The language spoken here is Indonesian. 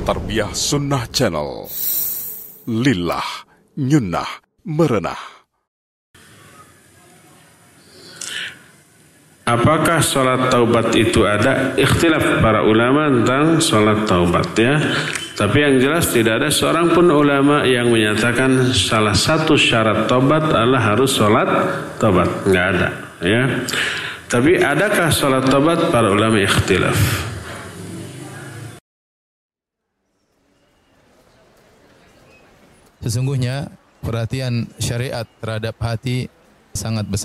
Tarbiyah Sunnah Channel. Lillah, nyunnah, merenah. Apakah sholat taubat itu ada? Ikhtilaf para ulama tentang sholat taubat ya. Tapi yang jelas tidak ada seorang pun ulama yang menyatakan salah satu syarat taubat adalah harus sholat taubat. Nggak ada ya. Tapi adakah sholat taubat? Para ulama ikhtilaf. Sesungguhnya perhatian syariat terhadap hati sangat besar.